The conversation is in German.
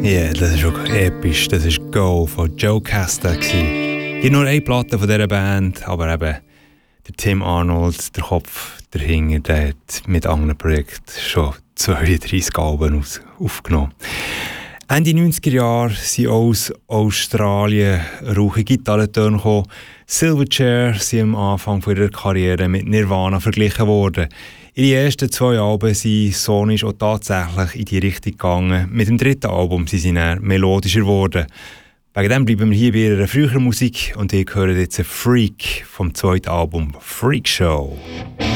Yeah, das ist wirklich episch. Das war Go von Joe Casta. Es gibt nur eine Platte von dieser Band, aber eben der Tim Arnold, der Kopf dahinter, der hat mit anderen Projekten schon 32 Alben aufgenommen. Ende 90er Jahre sind aus Australien rauchige Gitarrentöne gekommen. Silverchair sind am Anfang ihrer Karriere mit Nirvana verglichen worden. Ihre ersten 2 Alben sind sonisch auch tatsächlich in die Richtung gegangen. Mit dem 3. Album sind sie dann melodischer geworden. Wegen dem bleiben wir hier bei ihrer früheren Musik und ihr hört jetzt einen Freak vom 2. Album Freak Show.